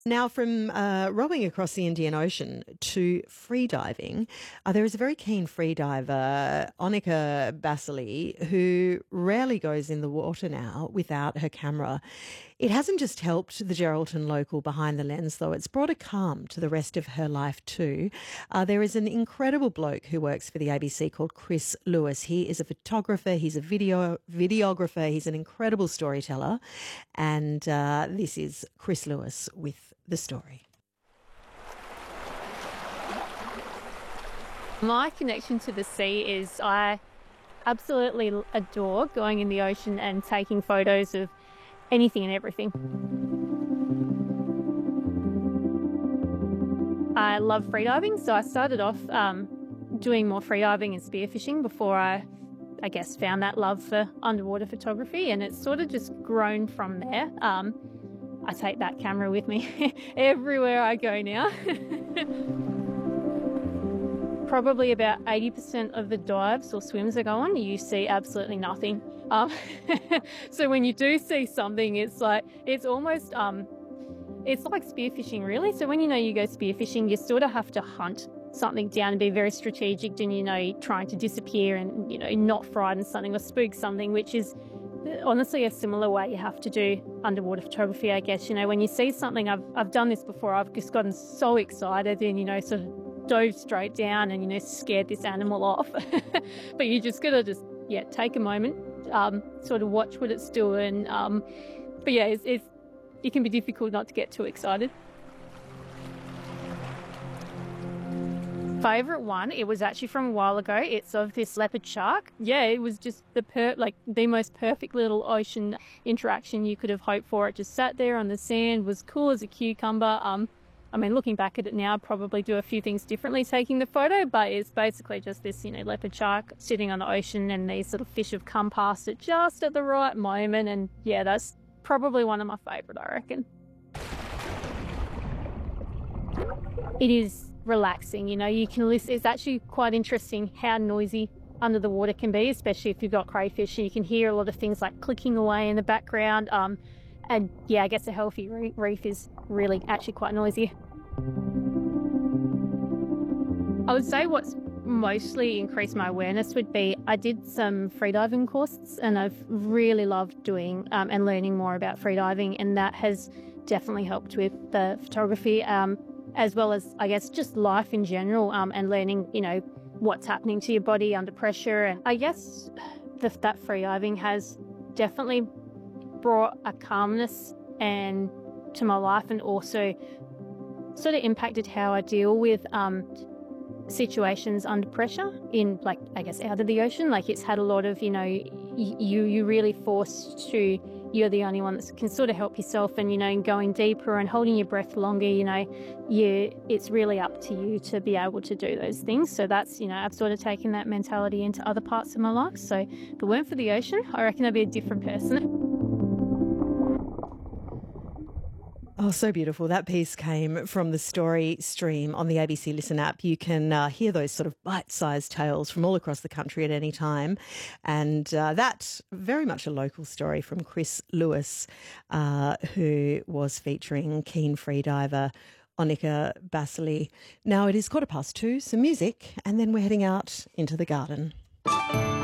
Now, from rowing across the Indian Ocean to free diving, there is a very keen free diver, Onika Basili, who rarely goes in the water now without her camera. It hasn't just helped the Geraldton local behind the lens, though. It's brought a calm to the rest of her life too. There is an incredible bloke who works for the ABC called Chris Lewis. He is a photographer, he's a videographer, he's an incredible storyteller. And this is Chris Lewis with the story. My connection to the sea is I absolutely adore going in the ocean and taking photos of anything and everything. I love freediving, so I started off doing more freediving and spearfishing before I guess, found that love for underwater photography, and it's sort of just grown from there. I take that camera with me everywhere I go now. Probably about 80% of the dives or swims I go on, you see absolutely nothing. So when you do see something, it's almost it's like spearfishing, really. So when you go spearfishing, you sort of have to hunt something down and be very strategic, and trying to disappear and not frighten something or spook something, which is honestly a similar way you have to do underwater photography, I guess. When you see something, I've done this before, I've just gotten so excited and sort of dove straight down and scared this animal off. But you just gotta take a moment, sort of watch what it's doing. But yeah, it can be difficult not to get too excited. Favourite one, it was actually from a while ago. It's of this leopard shark. Yeah, it was just the most perfect little ocean interaction you could have hoped for. It just sat there on the sand, was cool as a cucumber. Looking back at it now, I'd probably do a few things differently taking the photo, but it's basically just this, leopard shark sitting on the ocean, and these little fish have come past it just at the right moment. And yeah, that's probably one of my favourite, I reckon. It is relaxing, you can listen. It's actually quite interesting how noisy under the water can be, especially if you've got crayfish. You can hear a lot of things like clicking away in the background. And yeah, I guess a healthy reef is really actually quite noisy. I would say what's mostly increased my awareness would be I did some freediving courses, and I've really loved doing and learning more about freediving, and that has definitely helped with the photography, as well as, I guess, just life in general, and learning, what's happening to your body under pressure. And I guess that freediving has definitely brought a calmness to my life, and also sort of impacted how I deal with situations under pressure in, I guess, out of the ocean. It's had a lot of, you really forced to, you're the only one that can sort of help yourself, and, going deeper and holding your breath longer, it's really up to you to be able to do those things. So that's, I've sort of taken that mentality into other parts of my life. So if it weren't for the ocean, I reckon I'd be a different person. Oh, so beautiful. That piece came from the story stream on the ABC Listen app. You can hear those sort of bite-sized tales from all across the country at any time. And that, very much a local story from Chris Lewis, who was featuring keen freediver Onika Basili. Now it is 2:15, some music, and then we're heading out into the garden.